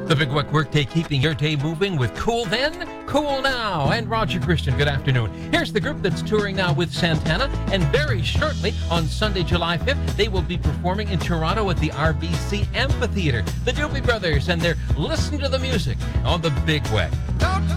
The Big Weck Workday, keeping your day moving with Cool Then, Cool Now. And Roger Christian, good afternoon. Here's the group that's touring now with Santana, and very shortly on Sunday, July 5th, they will be performing in Toronto at the RBC Amphitheater. The Doobie Brothers and their Listen to the Music on the Big Weck.